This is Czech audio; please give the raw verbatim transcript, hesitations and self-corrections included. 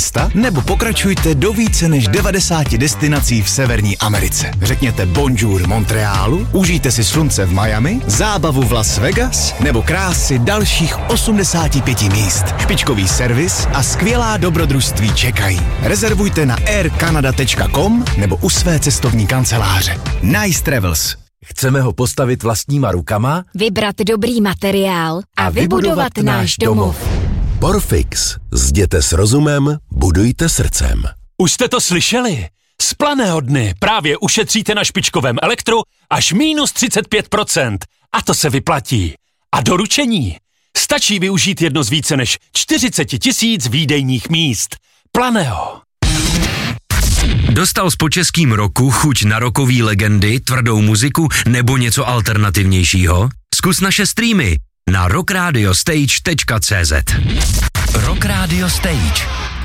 města nebo pokračujte do více než devadesáti destinací v Severní Americe. Řekněte bonjour Montrealu, užijte si slunce v Miami, zábavu v Las Vegas nebo krásy dalších osmdesáti pěti míst. Špičkový servis a skvělá dobrodružství čekají. Rezervujte na air canada tečka com nebo u své cestovní kanceláře. Nice Travels. Chceme ho postavit vlastníma rukama, vybrat dobrý materiál a, a vybudovat, vybudovat náš domov. Porfix. Zděte s rozumem, budujte srdcem. Už jste to slyšeli? Z Planého dny právě ušetříte na špičkovém elektru až minus třicet pět procent. A to se vyplatí. A doručení. Stačí využít jedno z více než čtyřicet tisíc výdejních míst. Planého. Dostal s počeským roku chuť na rokový legendy, tvrdou muziku nebo něco alternativnějšího? Zkus naše streamy na rock radio stage tečka cé zet. Rock Radio Stage.